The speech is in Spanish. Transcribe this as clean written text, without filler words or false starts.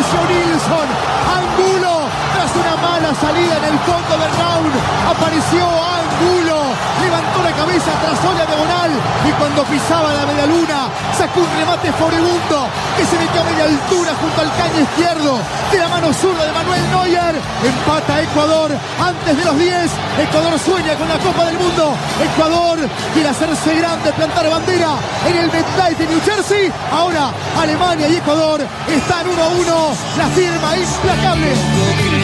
Apareció Nilsson. Angulo. Tras una mala salida en el fondo del round. Apareció Angulo. Levantó la cabeza, trazó la diagonal. Y cuando pisaba la media luna, sacó un remate furibundo que se metió a media altura junto al caño izquierdo de la mano zurda de Manuel Neuer. Empata Ecuador antes de los 10. Ecuador sueña con la Copa del Mundo. Ecuador quiere hacerse grande, plantar bandera en el MetLife de New Jersey. Ahora Alemania y Ecuador están 1-1. La firma implacable.